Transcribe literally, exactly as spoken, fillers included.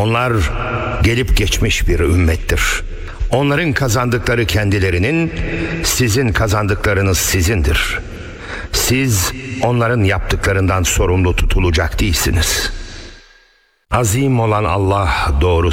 Onlar gelip geçmiş bir ümmettir. Onların kazandıkları kendilerinin, sizin kazandıklarınız sizindir. Siz onların yaptıklarından sorumlu tutulacak değilsiniz. Azim olan Allah doğru